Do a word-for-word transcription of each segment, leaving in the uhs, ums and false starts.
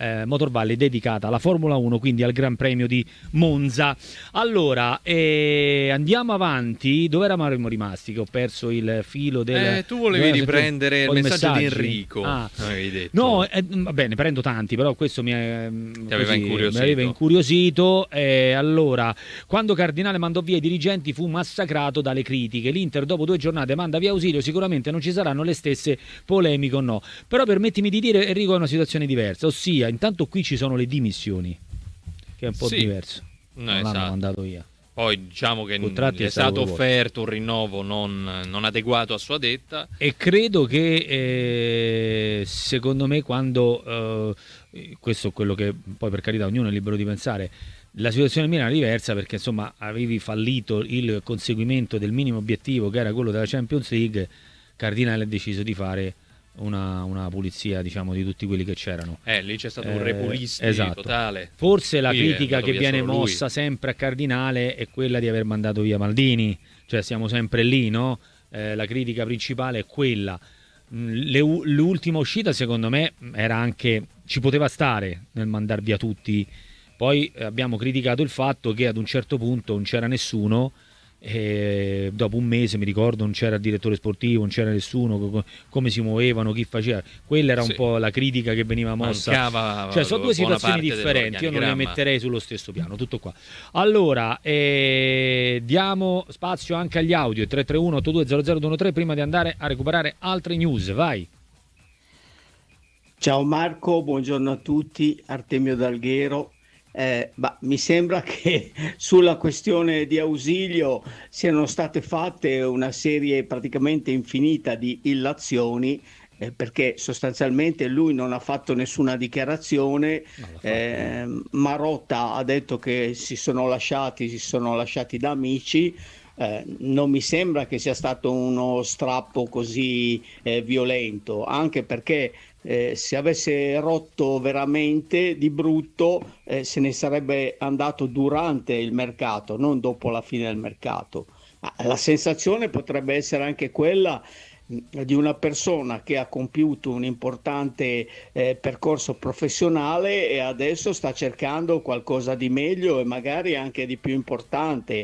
eh, Motor Valley dedicata alla Formula uno, quindi al Gran Premio di Monza. Allora, eh, andiamo avanti. Dove eravamo rimasti? Che ho perso il filo del... Eh, tu volevi riprendere il messaggio di Enrico. Ah. Detto. No, eh, va bene, prendo tanti, però questo mi, è, Ti aveva così, incuriosito. mi aveva incuriosito. Eh, allora, quando Cardinale mandò via i dirigenti fu massacrato dalle critiche. L'Inter dopo due giornate manda via Ausilio, sicuramente non ci saranno le stesse polemiche o no. Però permettimi di dire, Enrico, è una situazione diversa, ossia intanto qui ci sono le dimissioni, che è un po' sì. diverso. No, non esatto. l'hanno mandato via. Poi diciamo che Contratti è è stato stato offerto un rinnovo non, non adeguato a sua detta. E credo che eh, secondo me quando eh, questo è quello che poi, per carità, ognuno è libero di pensare, la situazione del Milan è diversa perché insomma avevi fallito il conseguimento del minimo obiettivo che era quello della Champions League. Cardinale ha deciso di fare una, una pulizia, diciamo, di tutti quelli che c'erano. Eh, lì c'è stato un Eh, repulisti esatto. totale. Forse la Qui è critica andato che via viene solo lui. mossa sempre a Cardinale è quella di aver mandato via Maldini, cioè siamo sempre lì, no? Eh, la critica principale è quella. Le, l'ultima uscita secondo me era anche, ci poteva stare nel mandar via tutti. Poi abbiamo criticato il fatto che ad un certo punto non c'era nessuno. E dopo un mese, mi ricordo, non c'era il direttore sportivo, non c'era nessuno, come si muovevano, chi faceva, quella era un sì. po' la critica che veniva mossa. Mancava, cioè sono due situazioni parte differenti, io non le metterei sullo stesso piano. Tutto qua. Allora eh, diamo spazio anche agli audio tre tre uno otto due zero zero due uno tre prima di andare a recuperare altre news. Vai. Ciao Marco, buongiorno a tutti, Artemio D'Alghero. Eh, bah, mi sembra che sulla questione di Ausilio siano state fatte una serie praticamente infinita di illazioni, eh, perché sostanzialmente lui non ha fatto nessuna dichiarazione. eh, Marotta ha detto che si sono lasciati, si sono lasciati da amici. Eh, non mi sembra che sia stato uno strappo così eh, violento, anche perché Eh, se avesse rotto veramente di brutto eh, se ne sarebbe andato durante il mercato, non dopo la fine del mercato. Ma la sensazione potrebbe essere anche quella mh, di una persona che ha compiuto un importante eh, percorso professionale e adesso sta cercando qualcosa di meglio e magari anche di più importante.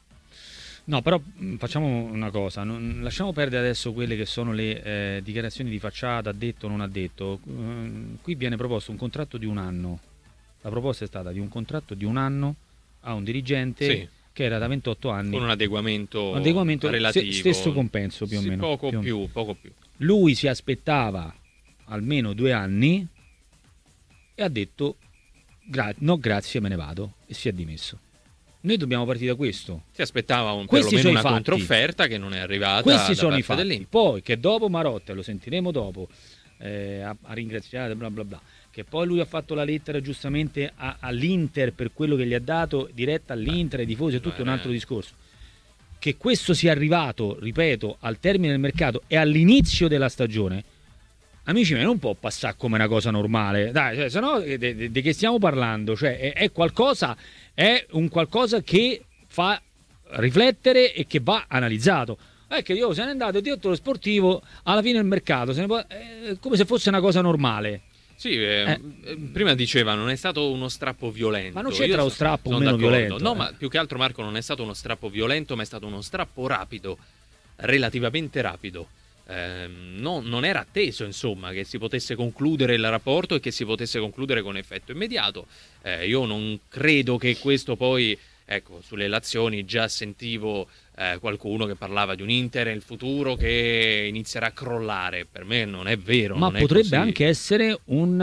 No, però mh, facciamo una cosa, non, lasciamo perdere adesso quelle che sono le eh, dichiarazioni di facciata, ha detto o non ha detto. Uh, qui viene proposto un contratto di un anno. La proposta è stata di un contratto di un anno a un dirigente sì. che era da ventotto anni. Con un adeguamento, un adeguamento relativo. Se, stesso compenso più o sì, meno. Poco più, più, poco più. Lui si aspettava almeno due anni e ha detto Gra- no grazie, me ne vado, e si è dimesso. Noi dobbiamo partire da questo. Si aspettava un, Questi perlomeno sono una i fatti. controfferta che non è arrivata. Questi da sono i parte fatti. dell'Inter. Poi che dopo Marotta, lo sentiremo dopo, eh, a, a ringraziare bla bla bla, che poi lui ha fatto la lettera giustamente a, all'Inter per quello che gli ha dato, diretta all'Inter, ai tifosi, è tutto Beh, un altro eh. discorso. Che questo sia arrivato, ripeto, al termine del mercato e all'inizio della stagione, amici miei, non può passare come una cosa normale. Dai, cioè, se no di che stiamo parlando? Cioè, è, è qualcosa, è un qualcosa che fa riflettere e che va analizzato. È che io se ne è andato il direttore sportivo alla fine del mercato, se ne può, è come se fosse una cosa normale. Sì, eh, eh. prima diceva non è stato uno strappo violento. Ma non c'entra lo strappo o meno d'accordo. violento. No, eh. ma più che altro, Marco, non è stato uno strappo violento, ma è stato uno strappo rapido, relativamente rapido. Eh, no, non era atteso, insomma, che si potesse concludere il rapporto e che si potesse concludere con effetto immediato. Eh, io non credo che questo poi, ecco, sulle relazioni già sentivo eh, qualcuno che parlava di un Inter nel futuro che inizierà a crollare. Per me non è vero. Ma non potrebbe è così. anche essere un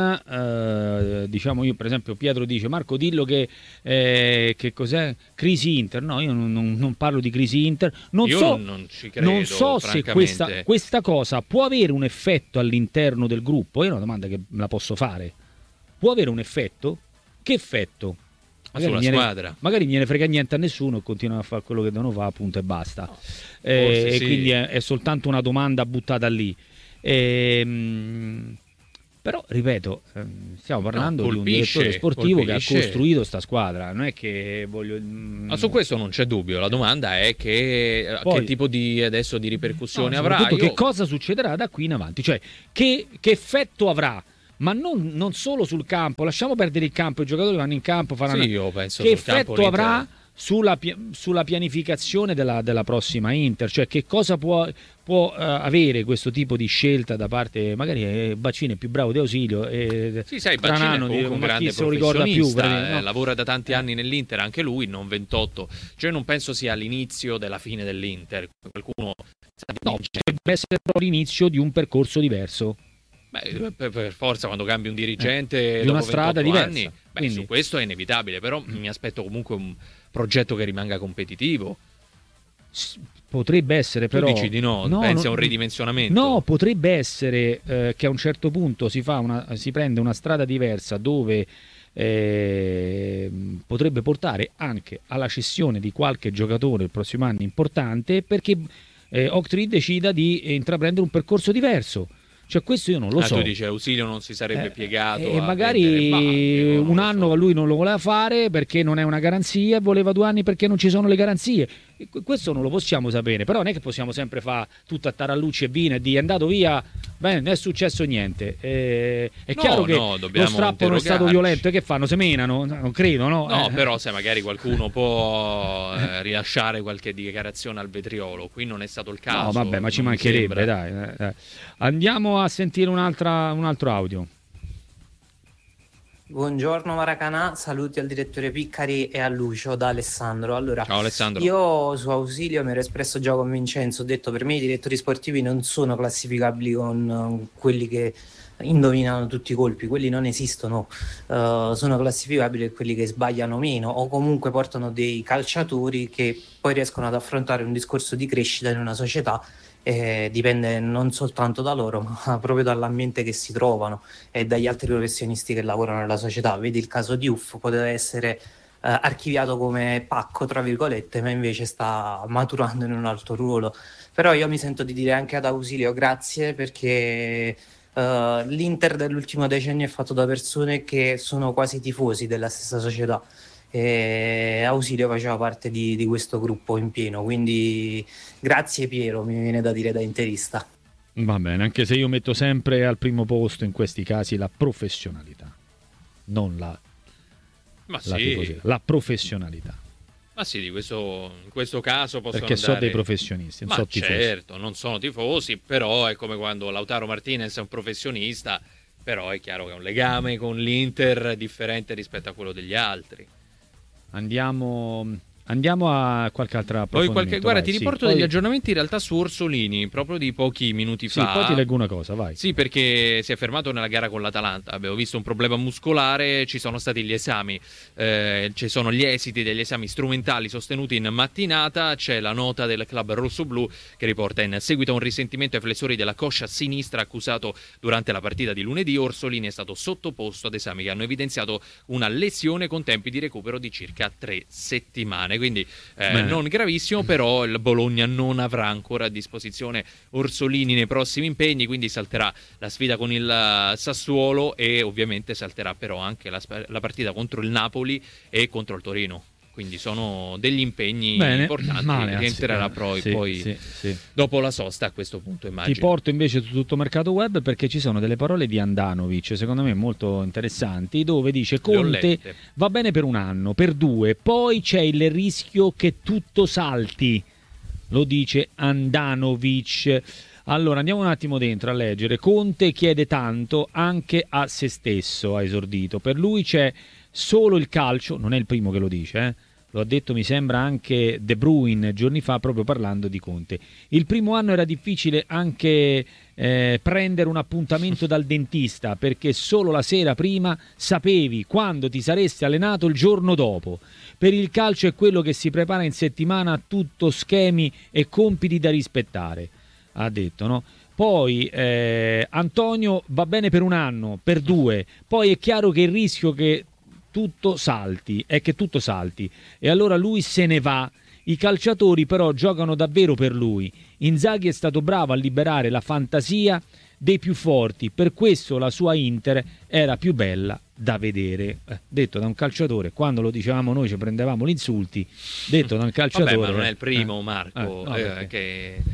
eh, diciamo, io per esempio Pietro dice Marco dillo che, eh, che cos'è crisi Inter. No, io non, non, non parlo di crisi Inter, non io so, non, non ci credo, non so se questa, questa cosa può avere un effetto all'interno del gruppo. Io ho una domanda che la posso fare: può avere un effetto? Che effetto? Magari sulla gliene, squadra magari non gliene frega niente a nessuno, continuano a fare quello che devono fare, punto e basta. No, eh, sì. E quindi è, è soltanto una domanda buttata lì. Ehm, però ripeto, ehm, stiamo parlando no, di un direttore sportivo colpisce. che ha costruito sta squadra, non è che voglio. Ma su questo non c'è dubbio. La domanda è che Poi, che tipo di adesso di ripercussioni no, avrà. Io... Che cosa succederà da qui in avanti? Cioè, che, che effetto avrà ma non, non solo sul campo, lasciamo perdere il campo, i giocatori vanno in campo, faranno... Sì, io penso che sul campo effetto avrà l'Inter- sulla, pi- sulla pianificazione della, della prossima Inter, cioè che cosa può, può eh, avere questo tipo di scelta da parte, magari eh, Baccini è più bravo di Ausilio, e Sì, sai, Baccini è Tranano, comunque un ma chi grande se lo ricorda più, professionista, praticamente, eh, no? lavora da tanti Eh. anni nell'Inter, anche lui, non ventotto. Cioè non penso sia l'inizio della fine dell'Inter. Qualcuno sa di No, vincere. potrebbe essere però l'inizio di un percorso diverso. Beh, per, per forza quando cambi un dirigente Eh, di dopo una strada ventotto diversa, anni, beh, quindi- su questo è inevitabile, però mi aspetto comunque un progetto che rimanga competitivo. S- Potrebbe essere, Tu però. dici di no, pensi a un ridimensionamento? No, potrebbe essere eh, che a un certo punto si, fa una, si prende una strada diversa dove eh, potrebbe portare anche alla cessione di qualche giocatore il prossimo anno importante, perché eh, Octree decida di intraprendere un percorso diverso. Cioè, questo io non lo ah, so. tu dici Ausilio non si sarebbe Eh, piegato e a magari vendere Baggio, non un lo anno so. lui non lo voleva fare perché non è una garanzia, e voleva due anni perché non ci sono le garanzie. E que- questo non lo possiamo sapere, però non è che possiamo sempre fare tutto a tarallucci e vino e di è andato via, beh, non è successo niente. Eh, è No, chiaro che no, lo dobbiamo strappo non è stato interrogarci. violento, e che fanno? Se menano? Non credo, no? No, Eh. però se magari qualcuno può eh, rilasciare qualche dichiarazione al vetriolo, qui non è stato il caso. No, vabbè, ma ci non mi mancherebbe, sembra. dai, eh, dai. Andiamo a sentire un'altra, un altro audio. Buongiorno Maracanà, saluti al direttore Piccari e a Lucio da Alessandro. Allora, Ciao Alessandro. io su Ausilio mi ero espresso già con Vincenzo, ho detto per me i direttori sportivi non sono classificabili con eh, quelli che indovinano tutti i colpi, quelli non esistono, eh, sono classificabili quelli che sbagliano meno o comunque portano dei calciatori che poi riescono ad affrontare un discorso di crescita in una società. Eh, dipende non soltanto da loro, ma proprio dall'ambiente che si trovano e dagli altri professionisti che lavorano nella società. Vedi il caso di Uff, poteva essere eh, archiviato come pacco, tra virgolette, ma invece sta maturando in un altro ruolo. Però io mi sento di dire anche ad Ausilio grazie, perché eh, l'Inter dell'ultimo decennio è fatto da persone che sono quasi tifosi della stessa società. E Ausilio faceva parte di, di questo gruppo in pieno, quindi grazie Piero, mi viene da dire da interista. Va bene, anche se io metto sempre al primo posto in questi casi la professionalità, non la, Ma la sì, tifoseria, la professionalità. ma sì, di questo, in questo caso possono Perché so andare... dei professionisti, non Ma so tifosi. certo, non sono tifosi, però è come quando Lautaro Martinez è un professionista, però è chiaro che ha un legame con l'Inter differente rispetto a quello degli altri. Andiamo, andiamo a qualche altra Poi approfondimento. qualche, guarda, vai, ti sì. riporto Poi- degli aggiornamenti in realtà su Orsolini, proprio di pochi minuti Sì, fa. poi ti leggo una cosa, vai. Sì, perché si è fermato nella gara con l'Atalanta. Abbiamo visto un problema muscolare, ci sono stati gli esami, eh, ci sono gli esiti degli esami strumentali sostenuti in mattinata. C'è la nota del club rossoblu che riporta in seguito a un risentimento ai flessori della coscia sinistra accusato durante la partita di lunedì. Orsolini è stato sottoposto ad esami che hanno evidenziato una lesione con tempi di recupero di circa tre settimane. Quindi eh, Bene. non gravissimo, però il Bologna non avrà ancora a disposizione Orsolini nei prossimi impegni, quindi salterà la sfida con il uh, Sassuolo e ovviamente salterà però anche la, la partita contro il Napoli e contro il Torino. Quindi sono degli impegni Bene, importanti. male, anzi, Rientrerà eh, poi, sì, poi sì, sì. dopo la sosta a questo punto, immagino. Ti porto invece su tutto mercato web perché ci sono delle parole di Andanovic, secondo me molto interessanti, dove dice Le ho Conte lette. va bene per un anno, per due, poi c'è il rischio che tutto salti. Lo dice Andanovic. Allora andiamo un attimo dentro a leggere. Conte chiede tanto anche a se stesso, ha esordito. Per lui c'è solo il calcio, non è il primo che lo dice, eh? Lo ha detto mi sembra anche De Bruyne giorni fa proprio parlando di Conte. Il primo anno era difficile anche eh, prendere un appuntamento dal dentista perché solo la sera prima sapevi quando ti saresti allenato il giorno dopo. Per il calcio è quello che si prepara in settimana, tutto schemi e compiti da rispettare, ha detto, no? Poi eh, Antonio va bene per un anno, per due, poi è chiaro che il rischio che tutto salti è che tutto salti e allora lui se ne va. I calciatori però giocano davvero per lui. Inzaghi è stato bravo a liberare la fantasia dei più forti, per questo la sua Inter era più bella da vedere. Eh, detto da un calciatore, quando lo dicevamo noi ci prendevamo gli insulti, detto da un calciatore. Vabbè, ma non è il primo, eh, Marco, eh, no, eh, perché? che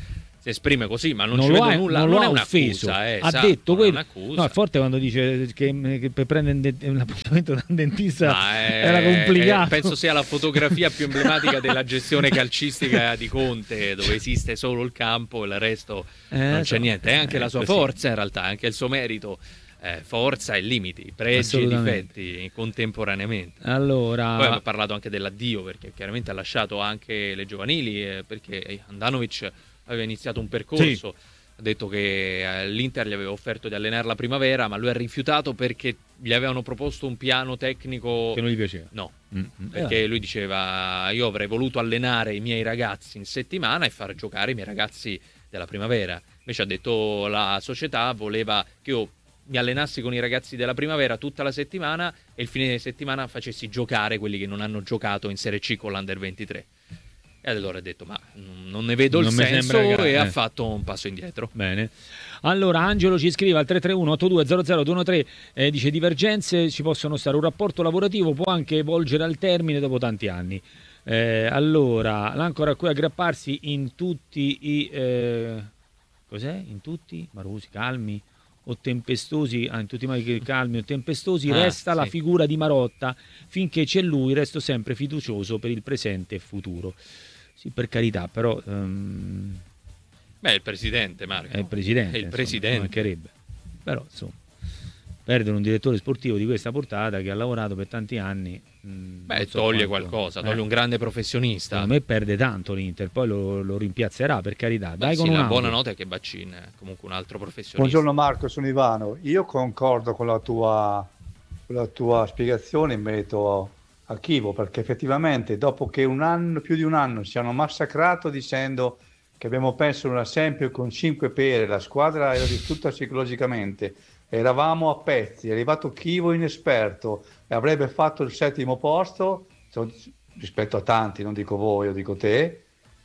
si esprime così, ma non, non ci lo vedo ha, nulla, non non, lo è ha un'accusa, offeso, eh, ha esatto, detto non è quello. un'accusa. No, è forte quando dice che, che per prendere un appuntamento da un dentista è, era complicato. È, penso sia la fotografia più emblematica della gestione calcistica di Conte, dove esiste solo il campo e il resto eh, non c'è so, niente. È anche eh, la sua così. forza, in realtà, anche il suo merito. Eh, forza e limiti, pregi e difetti contemporaneamente. Allora, poi abbiamo parlato anche dell'addio, perché chiaramente ha lasciato anche le giovanili, eh, perché Handanovic aveva iniziato un percorso, sì. Ha detto che eh, l'Inter gli aveva offerto di allenare la primavera, ma lui ha rifiutato perché gli avevano proposto un piano tecnico che non gli piaceva. No, mm-hmm. perché eh. lui diceva: io avrei voluto allenare i miei ragazzi in settimana e far giocare i miei ragazzi della primavera. Invece ha detto la società voleva che io mi allenassi con i ragazzi della primavera tutta la settimana e il fine settimana facessi giocare quelli che non hanno giocato in Serie C con l'Under ventitré. E allora ha detto: ma non ne vedo non il senso, che... e eh. ha fatto un passo indietro. Bene. Allora Angelo ci scrive al tre tre uno otto due zero zero due uno tre, eh, dice: divergenze ci possono stare, un rapporto lavorativo può anche volgere al termine dopo tanti anni. Eh, allora l'ancora a cui aggrapparsi in tutti i eh, cos'è? In tutti? Marusi, calmi o tempestosi, ah, in tutti i modi calmi o tempestosi, ah, resta sì. La figura di Marotta. Finché c'è lui resto sempre fiducioso per il presente e futuro. Sì, per carità, però um... beh, è il presidente, Marco. È il presidente, è il insomma, presidente. mancherebbe. Però insomma, perdere un direttore sportivo di questa portata che ha lavorato per tanti anni, mh, beh, so toglie quanto, qualcosa, toglie eh. un grande professionista. Secondo me perde tanto l'Inter, poi lo, lo rimpiazzerà, per carità. Beh, Dai, sì, con la un buona audio. nota è che Baccin è comunque un altro professionista. Buongiorno Marco, sono Ivano. Io concordo con la tua, con la tua spiegazione in merito a Chievo, perché effettivamente dopo che un anno, più di un anno, ci hanno massacrato dicendo che abbiamo perso una Sempio con cinque pere, la squadra era distrutta psicologicamente, eravamo a pezzi, è arrivato Chievo inesperto e avrebbe fatto il settimo posto rispetto a tanti, non dico voi, io dico te,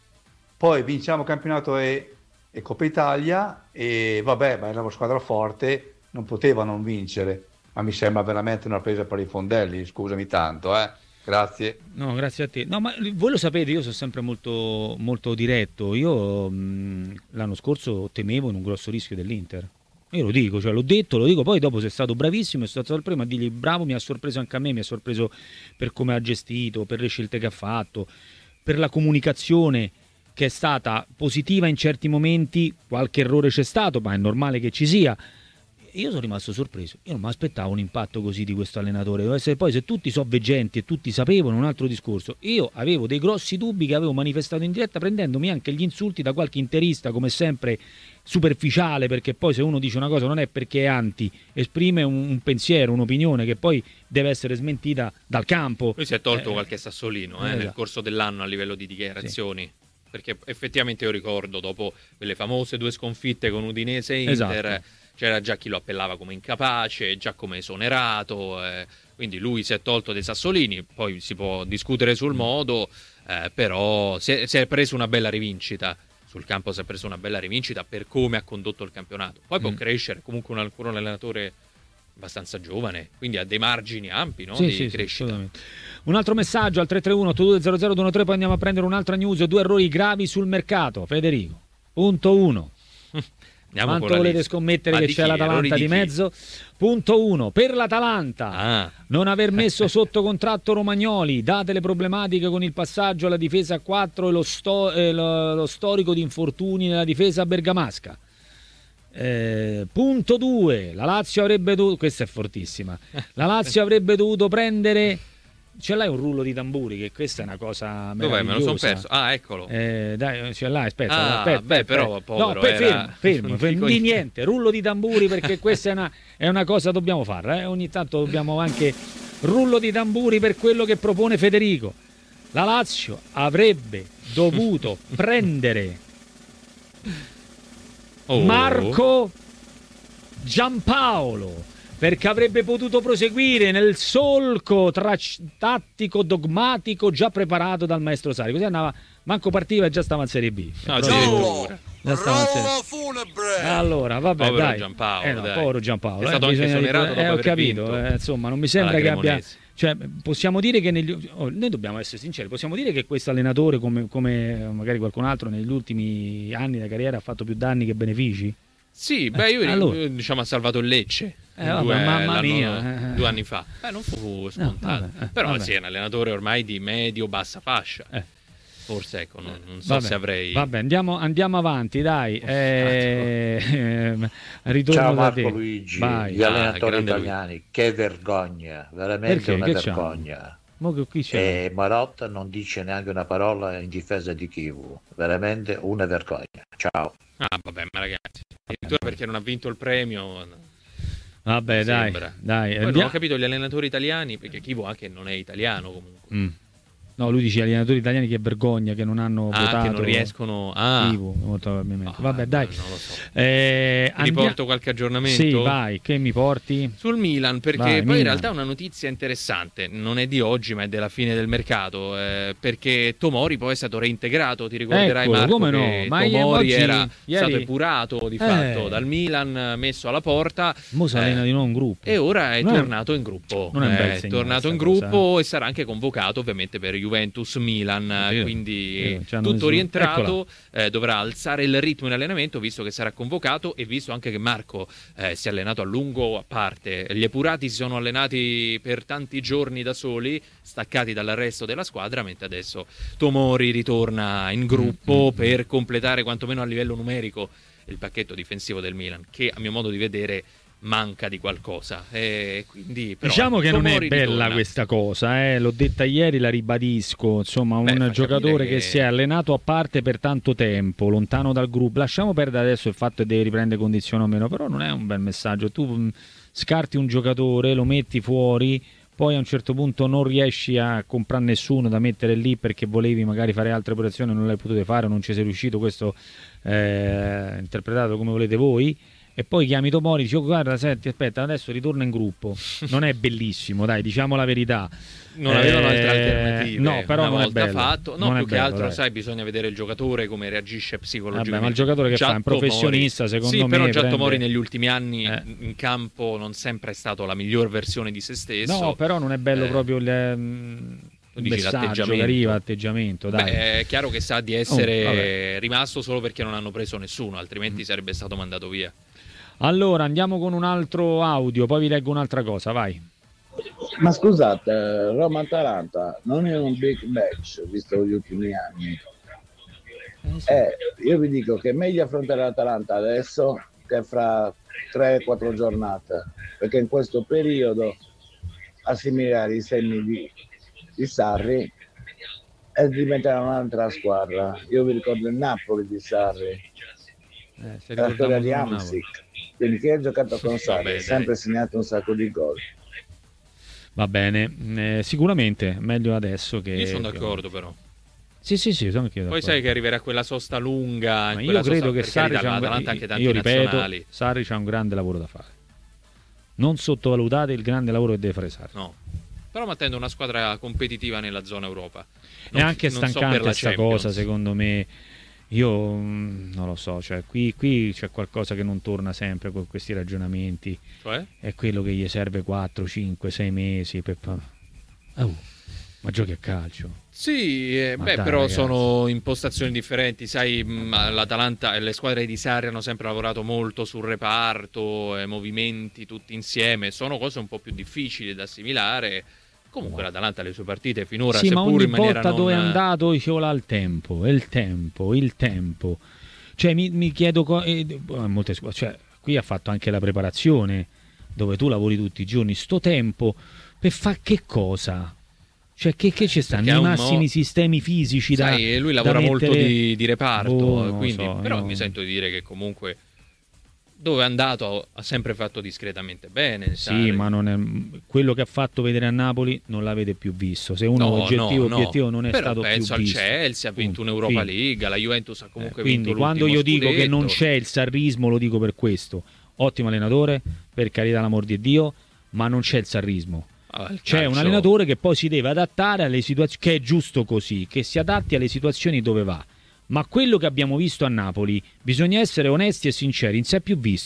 poi vinciamo campionato e, e Coppa Italia e vabbè, ma era una squadra forte, non poteva non vincere, ma mi sembra veramente una presa per i fondelli, scusami tanto, eh. Grazie. No, grazie a te. No, ma voi lo sapete, io sono sempre molto, molto diretto. Io mh, l'anno scorso temevo in un grosso rischio dell'Inter. Io lo dico, cioè l'ho detto, lo dico, poi dopo sei stato bravissimo, è stato il primo a dirgli bravo, mi ha sorpreso anche a me, mi ha sorpreso per come ha gestito, per le scelte che ha fatto, per la comunicazione che è stata positiva in certi momenti, qualche errore c'è stato, ma è normale che ci sia. Io sono rimasto sorpreso, io non mi aspettavo un impatto così di questo allenatore. Deve essere, poi se tutti sono veggenti e tutti sapevano, un altro discorso. Io avevo dei grossi dubbi che avevo manifestato in diretta, prendendomi anche gli insulti da qualche interista, come sempre superficiale, perché poi se uno dice una cosa non è perché è anti, esprime un, un pensiero, un'opinione che poi deve essere smentita dal campo. Lui si è tolto eh, qualche sassolino eh, eh, nel esatto. corso dell'anno a livello di dichiarazioni. Sì. Perché effettivamente io ricordo, dopo quelle famose due sconfitte con Udinese e Inter, esatto. c'era già chi lo appellava come incapace, già come esonerato, eh, quindi lui si è tolto dei sassolini, poi si può discutere sul modo, eh, però si è, si è preso una bella rivincita, sul campo si è preso una bella rivincita per come ha condotto il campionato, poi può mm. crescere, comunque un, un allenatore abbastanza giovane, quindi ha dei margini ampi, no? sì, di sì, crescita. Sì, un altro messaggio al tre tre uno otto due zero zero due uno tre, poi andiamo a prendere un'altra news, due errori gravi sul mercato. Federico, punto uno. Andiamo Quanto volete lista. Scommettere Ma che di c'è chi? l'Atalanta di, di mezzo? Punto uno, per l'Atalanta ah. non aver messo sotto contratto Romagnoli, date le problematiche con il passaggio alla difesa a quattro e lo, sto, eh, lo, lo storico di infortuni nella difesa bergamasca. Eh, punto due, la Lazio avrebbe dovuto, questa è fortissima, la Lazio avrebbe dovuto prendere, ce l'hai un rullo di tamburi, che questa è una cosa meravigliosa. Dov'è? Me lo sono perso. Ah, eccolo. Eh, dai, ce l'hai, aspetta, ah, aspetta, beh, aspetta. però povero, no, fermo, era... fermo, fermo di niente, rullo di tamburi, perché questa è una, è una cosa che dobbiamo fare, eh? Ogni tanto dobbiamo anche rullo di tamburi per quello che propone Federico. La Lazio avrebbe dovuto prendere oh. Marco Giampaolo, perché avrebbe potuto proseguire nel solco tra- tattico dogmatico già preparato dal maestro Sarri, così andava, manco partiva e già stava in Serie B. No, già stava in Serie B. Allora vabbè, povero dai. Giampaolo, eh no, dai. povero Giampaolo, è stato eh, anche esonerato eh, ho capito, eh, insomma non mi sembra che abbia, Cioè, possiamo dire che negli, oh, noi dobbiamo essere sinceri, possiamo dire che questo allenatore, come, come magari qualcun altro negli ultimi anni della carriera, ha fatto più danni che benefici? Sì, beh, io Eh, allora. diciamo ha salvato il Lecce Eh, due, vabbè, mamma l'anno- mia, eh. due anni fa. Beh, non fu scontato. No, vabbè, eh, Però vabbè. sì, è un allenatore ormai di medio-bassa fascia. Eh. Forse, ecco, non, non so Vabbè, se avrei... vabbè, andiamo, andiamo avanti, dai. Eh, ehm, ritorno Ciao da Marco te. Luigi, Vai. gli Ah, allenatori grande italiani, che vergogna, veramente Perché? una Che c'hanno? vergogna. Mo che qui c'è? E Marotta non dice neanche una parola in difesa di Kivu, veramente una vergogna. Ciao. Ah, vabbè, ma ragazzi, addirittura perché non ha vinto il premio... Vabbè, mi dai, sembra. dai. Poi non andia- ho capito gli allenatori italiani, perché Kivo anche non è italiano comunque. Mm. No, lui dice agli allenatori italiani che vergogna che non hanno Ah, votato che non riescono... Ah, Kivu, molto probabilmente. Ah, Vabbè, dai. non lo so. Eh, Ti andia- riporto qualche aggiornamento? Sì, vai, che mi porti? Sul Milan, perché Vai, poi Milan. in realtà è una notizia interessante, non è di oggi ma è della fine del mercato, eh, perché Tomori poi è stato reintegrato, ti ricorderai Eccolo, Marco come no? che Ma Tomori oggi- era ieri- stato epurato di Eh. fatto dal Milan, messo alla porta Mo si allena eh, di nuovo un gruppo. e ora è Non è- tornato in gruppo, non è un bel è segnale tornato in sta gruppo cosa, e sarà anche convocato ovviamente per Juventus-Milan, Sì, quindi sì, ci hanno tutto messo- rientrato, eh, dovrà alzare il ritmo in allenamento visto che sarà convocato e visto anche che Marco eh, si è allenato a lungo a parte. Gli epurati si sono allenati per tanti giorni da soli, staccati dal resto della squadra, mentre adesso Tomori ritorna in gruppo Mm, mm, per completare quantomeno a livello numerico il pacchetto difensivo del Milan, che a mio modo di vedere manca di qualcosa. E quindi, però, Diciamo che non è Tomori bella ritorna. questa cosa, eh. L'ho detta ieri, la ribadisco. Insomma, Beh, un fa giocatore capire che... che si è allenato a parte per tanto tempo, lontano dal gruppo. Lasciamo perdere adesso il fatto che deve riprendere condizione o meno, però non è un bel messaggio. Tu mh, scarti un giocatore, lo metti fuori, poi a un certo punto non riesci a comprare nessuno da mettere lì perché volevi magari fare altre operazioni, non l'hai potuto fare, non ci sei riuscito, questo eh, interpretato come volete voi. E poi chiami Tomori e dici: oh, guarda, senti, aspetta, adesso ritorna in gruppo. Non è bellissimo, dai, diciamo la verità. Non avevano Eh, altre alternative. no, però una non è volta bello. fatto. No, Non è più che bello, altro, dai. sai, bisogna vedere il giocatore come reagisce psicologicamente. Vabbè, ma il giocatore che Già fa? Un Tomori- professionista, secondo sì, me, però già prende- Tomori negli ultimi anni Eh. in campo non sempre è stato la miglior versione di se stesso. No, però non è bello Eh, proprio il, mm, il dici messaggio l'atteggiamento. che arriva, atteggiamento, dai. Beh, è chiaro che sa di essere Oh, vabbè. rimasto solo perché non hanno preso nessuno, altrimenti sarebbe stato mandato via. Allora, andiamo con un altro audio, poi vi leggo un'altra cosa, vai. Ma scusate, Roma-Atalanta non è un big match visto gli ultimi anni. Eh, io vi dico che è meglio affrontare l'Atalanta adesso che fra tre quattro giornate, perché in questo periodo assimilare i segni di, di Sarri e diventerà un'altra squadra. Io vi ricordo il Napoli di Sarri, Eh, se la storia ricordiamo di solo Napoli. Hamsik, quindi chi ha giocato con Sarri Vabbè, ha sempre dai. segnato un sacco di gol. Va bene, eh, sicuramente meglio adesso che... Io sono che- d'accordo però. Sì, sì, sì, sono anch'io Poi d'accordo. sai che arriverà quella sosta lunga. Ma quella io credo sosta- che per Sarri carità, c'ha un, l'Atalanta ha anche tanti io ripeto, nazionali. Sarri c'ha un grande lavoro da fare. Non sottovalutate il grande lavoro che deve fare Sarri. No. Però mi attendo una squadra competitiva nella zona Europa. È Non- anche non so per stancante la questa Champions. cosa, secondo me. Io mm, non lo so, cioè qui, qui c'è qualcosa che non torna sempre con questi ragionamenti. Cioè? È quello che gli serve quattro, cinque, sei mesi per... Oh, ma giochi a calcio. Sì, eh, Ma beh, dai, però ragazzi. sono impostazioni differenti. Sai, mh, l'Atalanta e le squadre di Sarri hanno sempre lavorato molto sul reparto, eh, movimenti tutti insieme. Sono cose un po' più difficili da assimilare. Comunque l'Atalanta le sue partite finora, Sì, ma seppur ogni in maniera volta non... dove è andato ci vuole il tempo, il tempo, il tempo. Cioè mi, mi chiedo, co- eh, molte squadre, cioè, qui ha fatto anche la preparazione, dove tu lavori tutti i giorni, sto tempo, per fare che cosa? Cioè che, che ci stanno? perché I ha un mo- massimi sistemi fisici da Sai, lui da lavora molto mettere- di, di reparto, Boh, non lo quindi, so, però io- mi sento di dire che comunque dove è andato ha sempre fatto discretamente bene. Sì, Sarri. ma non è, quello che ha fatto vedere a Napoli non l'avete più visto. Se uno No, oggettivo, no, no. obiettivo non è Però stato più penso visto. al Chelsea, ha vinto Punto. un'Europa Fine. League, la Juventus ha comunque Eh, quindi vinto quando l'ultimo io dico che scudetto. non c'è il sarrismo lo dico per questo. Ottimo allenatore, per carità l'amor di Dio, ma non c'è il sarrismo. Ah, il C'è calcio- un allenatore che poi si deve adattare alle situazioni, che è giusto così, che si adatti alle situazioni dove va. Ma quello che abbiamo visto a Napoli, bisogna essere onesti e sinceri, non si è più visto.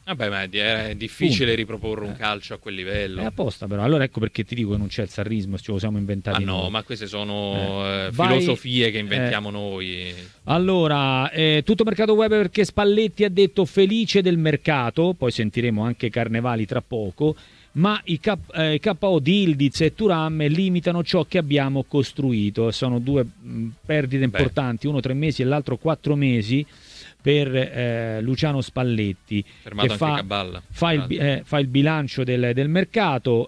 Vabbè, ma è difficile Punto. riproporre un calcio a quel livello. È apposta però, allora ecco perché ti dico che non c'è il sarrismo, ce lo siamo inventati Ma no, noi. ma queste sono Eh. eh, Vai- filosofie che inventiamo eh. noi. Allora, eh, tutto mercato web perché Spalletti ha detto felice del mercato, poi sentiremo anche Carnevali tra poco, ma i, K, eh, i K O di Ildiz e Thuram limitano ciò che abbiamo costruito. Sono due mh, perdite importanti, uno tre mesi e l'altro quattro mesi per eh, Luciano Spalletti, Fermato che anche fa, Caballa. fa, il, eh, fa il bilancio del, del mercato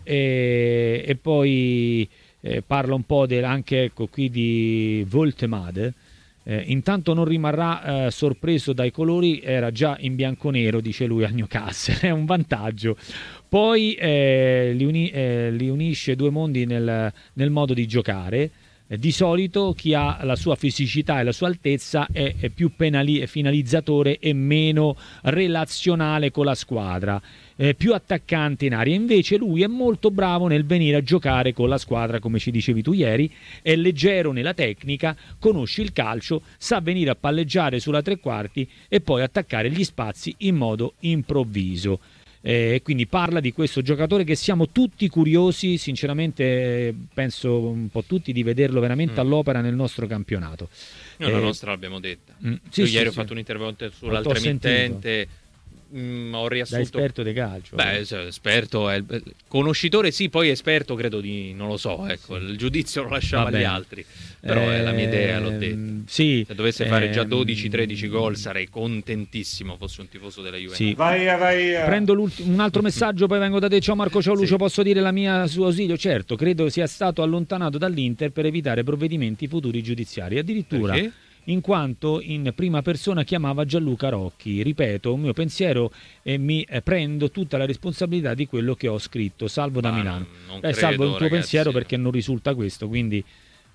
e, e poi eh, parla un po' del, anche ecco, qui di Voltemade. Eh, intanto non rimarrà eh, sorpreso dai colori, era già in bianconero, dice lui, a Newcastle, è un vantaggio. Poi eh, li, uni- eh, li unisce due mondi nel, nel modo di giocare. Eh, di solito chi ha la sua fisicità e la sua altezza è, è più penali- finalizzatore e meno relazionale con la squadra, eh, più attaccante in aria. Invece lui è molto bravo nel venire a giocare con la squadra, come ci dicevi tu ieri, è leggero nella tecnica, conosce il calcio, sa venire a palleggiare sulla tre quarti e poi attaccare gli spazi in modo improvviso. Eh, quindi parla di questo giocatore che siamo tutti curiosi, sinceramente eh, penso un po' tutti, di vederlo veramente Mm. all'opera nel nostro campionato. Noi la Eh, nostra l'abbiamo detta. mm, Io sì, sì, ieri ho sì. fatto un intervento T'ho sull'altra sentito. emittente, mm, ho Da riassunto... esperto di calcio. Beh, se- esperto, è il- conoscitore sì, poi esperto credo di... non lo so, ecco, Sì. il giudizio lo lasciamo Va agli bene. altri. Però è la mia idea, l'ho detto. Ehm, Sì, Se dovesse fare già ehm, dodici tredici gol sarei contentissimo, fossi un tifoso della Juventus. sì. Vai, vai. Prendo l'ulti- un altro messaggio, poi vengo da te. Ciao Marco, ciao Lucio, Sì. posso dire la mia su Ausilio? Certo, credo sia stato allontanato dall'Inter per evitare provvedimenti futuri giudiziari, addirittura Perché? in quanto in prima persona chiamava Gianluca Rocchi. Ripeto, un mio pensiero e mi eh, prendo tutta la responsabilità di quello che ho scritto. Salvo da Ma Milano. non Beh, credo, salvo il tuo ragazzi. pensiero perché non risulta questo, quindi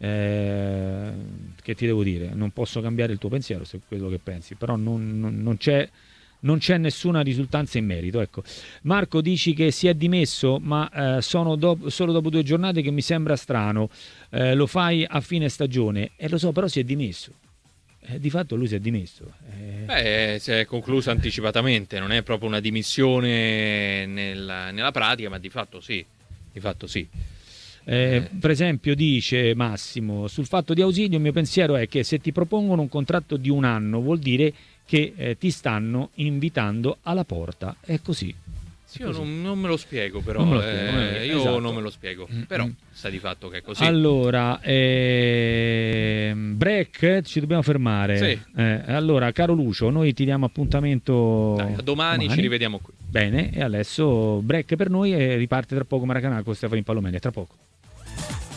eh, che ti devo dire? Non posso cambiare il tuo pensiero se è quello che pensi, però non, non- non c'è, non c'è nessuna risultanza in merito. Ecco. Marco, dici che si è dimesso, ma eh, sono dop- solo dopo due giornate che mi sembra strano. Eh, lo fai a fine stagione, e lo so, però si è dimesso. Eh, di fatto lui si è dimesso. Eh, Beh, si è conclusa anticipatamente, non è proprio una dimissione nella, nella pratica, ma di fatto sì. Di fatto sì. Eh, per esempio dice Massimo, sul fatto di Ausilio il mio pensiero è che se ti propongono un contratto di un anno vuol dire che eh, ti stanno invitando alla porta, è così. Sì, io Così. non, non me lo spiego, però. Non me lo spiego, non me lo- eh, io esatto. non me lo spiego. Mm, Però mm. sta di fatto che è così. Allora, ehm, break, ci dobbiamo fermare. Sì. Eh, allora, caro Lucio, noi ti diamo appuntamento Dai, a domani, ci rivediamo qui. Bene, e adesso break per noi e riparte tra poco Maracanã con Stefano Palomeni, tra poco.